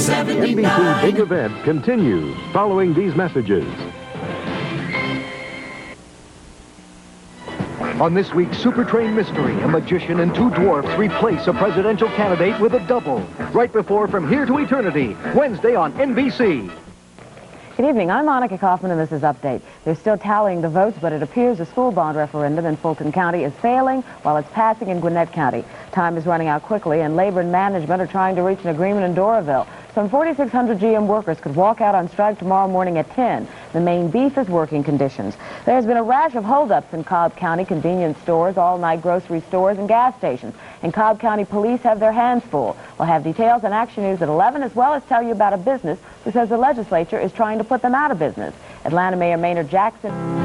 NBC Big Event continues following these messages. On this week's Super Train Mystery, a magician and two dwarfs replace a presidential candidate with a double. Right before From Here to Eternity, Wednesday on NBC. Good evening. I'm Monica Kaufman, and this is Update. They're still tallying the votes, but it appears the school bond referendum in Fulton County is failing while it's passing in Gwinnett County. Time is running out quickly, and labor and management are trying to reach an agreement in Doraville. Some 4,600 GM workers could walk out on strike tomorrow morning at 10. The main beef is working conditions. There has been a rash of holdups in Cobb County convenience stores, all-night grocery stores, and gas stations. And Cobb County police have their hands full. We'll have details on Action News at 11, as well as tell you about a business who says the legislature is trying to put them out of business. Atlanta Mayor Maynard Jackson...